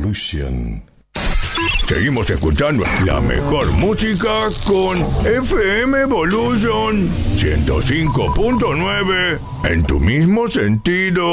Evolution. Seguimos escuchando la mejor música con FM Evolution 105.9 en tu mismo sentido.